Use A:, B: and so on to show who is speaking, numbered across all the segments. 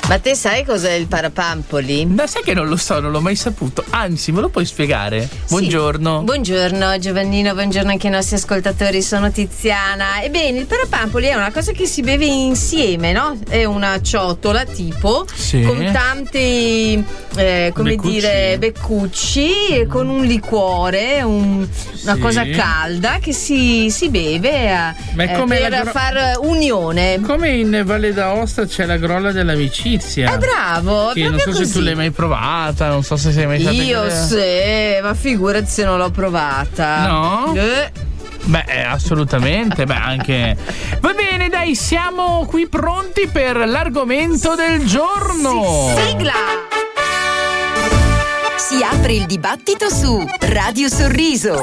A: Ma te sai cos'è il parapampoli?
B: Ma sai che non lo so, non l'ho mai saputo. Anzi, me lo puoi spiegare? Buongiorno.
A: Sì. Buongiorno Giovannino, buongiorno anche ai nostri ascoltatori, sono Tiziana. Ebbene, il parapampoli è una cosa che si beve insieme, no? È una ciotola tipo,
B: sì,
A: con tanti beccucci e con un liquore, una cosa calda che si beve per far unione.
B: Come in Valle d'Aosta c'è la grolla dell'amicizia.
A: È bravo,
B: che non so
A: così.
B: Se tu l'hai mai provata, non so se sei mai stata.
A: Io sì, ma figurati se non l'ho provata.
B: No? Beh, assolutamente, anche. Va bene, dai, siamo qui pronti per l'argomento del giorno.
A: Sigla!
C: Si apre il dibattito su Radio Sorriso.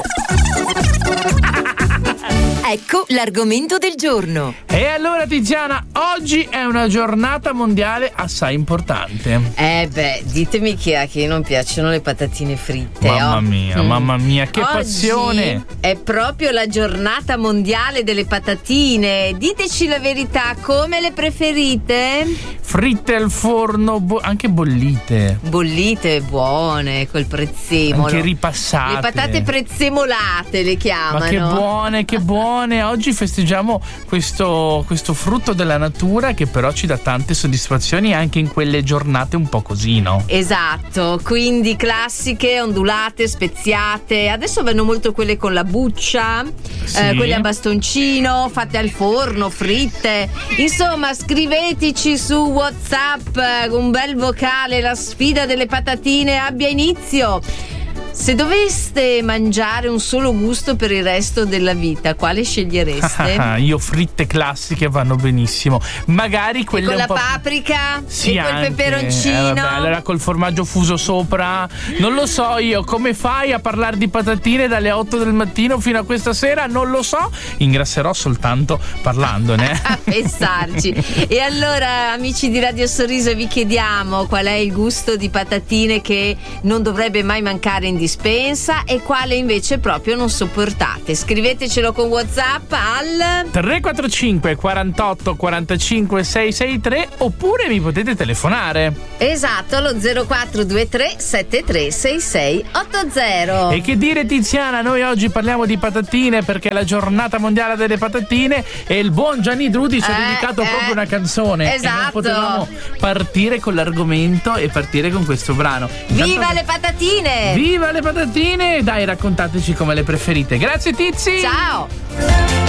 C: Ecco l'argomento del giorno.
B: E allora Tiziana, oggi è una giornata mondiale assai importante.
A: Ditemi chi è che non piacciono le patatine fritte.
B: Mamma mia, che
A: oggi
B: passione!
A: È proprio la giornata mondiale delle patatine. Diteci la verità, come le preferite?
B: Fritte al forno, anche bollite.
A: Bollite buone, col prezzemolo.
B: Anche ripassate.
A: Le patate prezzemolate le chiamano.
B: Ma che buone. Oggi festeggiamo questo frutto della natura che però ci dà tante soddisfazioni anche in quelle giornate un po' così, no?
A: Esatto, quindi classiche, ondulate, speziate. Adesso vanno molto quelle con la buccia, quelle a bastoncino, fatte al forno, fritte. Insomma, scriveteci su WhatsApp un bel vocale, la sfida delle patatine abbia inizio. Se doveste mangiare un solo gusto per il resto della vita, quale scegliereste?
B: Io fritte classiche vanno benissimo. Magari quelle
A: con
B: un
A: la
B: po'...
A: paprika
B: sì,
A: e col
B: anche.
A: peperoncino.
B: Allora col formaggio fuso sopra. Non lo so io, come fai a parlare di patatine dalle 8 del mattino fino a questa sera? Non lo so. Ingrasserò soltanto parlandone.
A: A pensarci. E allora, amici di Radio Sorriso, vi chiediamo qual è il gusto di patatine che non dovrebbe mai mancare in dispensa e quale invece proprio non sopportate. Scrivetecelo con WhatsApp al
B: 345 48 45 663 oppure mi potete telefonare.
A: Esatto, allo 0423 736680.
B: E che dire Tiziana, noi oggi parliamo di patatine perché è la giornata mondiale delle patatine e il buon Gianni Drudi ci ha dedicato proprio una canzone.
A: Esatto.
B: E non potevamo partire con l'argomento e partire con questo brano.
A: Viva le patatine!
B: Viva le patatine! Dai, raccontateci come le preferite. Grazie Tizi!
A: Ciao!